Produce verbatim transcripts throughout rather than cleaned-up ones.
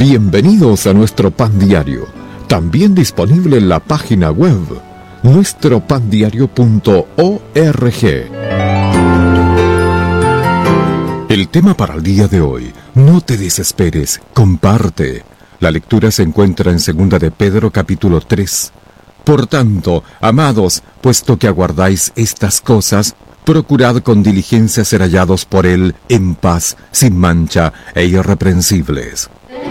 Bienvenidos a nuestro Pan Diario, también disponible en la página web nuestro pan diario punto org. El tema para el día de hoy: no te desesperes, comparte. La lectura se encuentra en segunda de Pedro capítulo tres. Por tanto, amados, puesto que aguardáis estas cosas, procurad con diligencia ser hallados por Él en paz, sin mancha e irreprensibles.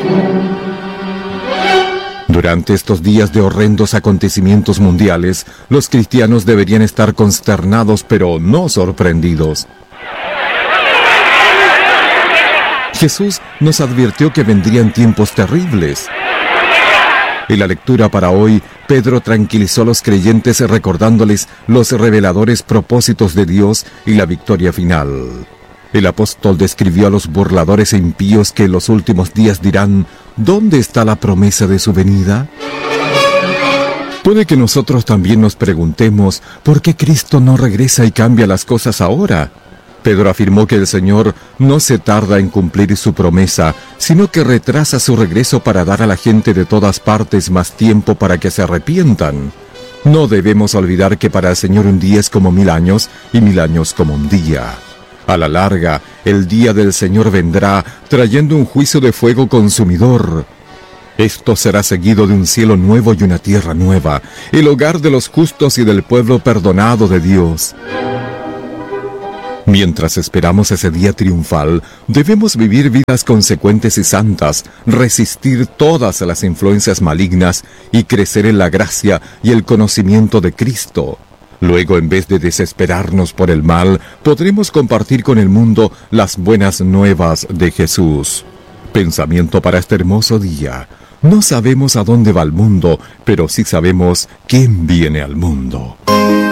Durante estos días de horrendos acontecimientos mundiales, los cristianos deberían estar consternados, pero no sorprendidos. Jesús nos advirtió que vendrían tiempos terribles. En la lectura para hoy, Pedro tranquilizó a los creyentes recordándoles los reveladores propósitos de Dios y la victoria final. El apóstol describió a los burladores e impíos que en los últimos días dirán: ¿dónde está la promesa de su venida? Puede que nosotros también nos preguntemos: ¿por qué Cristo no regresa y cambia las cosas ahora? Pedro afirmó que el Señor no se tarda en cumplir su promesa, sino que retrasa su regreso para dar a la gente de todas partes más tiempo para que se arrepientan. No debemos olvidar que para el Señor un día es como mil años y mil años como un día. A la larga, el día del Señor vendrá trayendo un juicio de fuego consumidor. Esto será seguido de un cielo nuevo y una tierra nueva, el hogar de los justos y del pueblo perdonado de Dios. Mientras esperamos ese día triunfal, debemos vivir vidas consecuentes y santas, resistir todas las influencias malignas y crecer en la gracia y el conocimiento de Cristo. Luego, en vez de desesperarnos por el mal, podremos compartir con el mundo las buenas nuevas de Jesús. Pensamiento para este hermoso día: no sabemos a dónde va el mundo, pero sí sabemos quién viene al mundo.